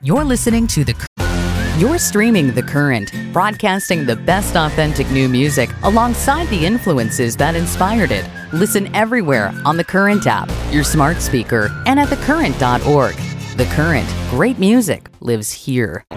You're listening to You're streaming The Current, broadcasting the best authentic new music alongside the influences that inspired it. Listen everywhere on the Current app, your smart speaker, and at thecurrent.org. The Current, great music lives here.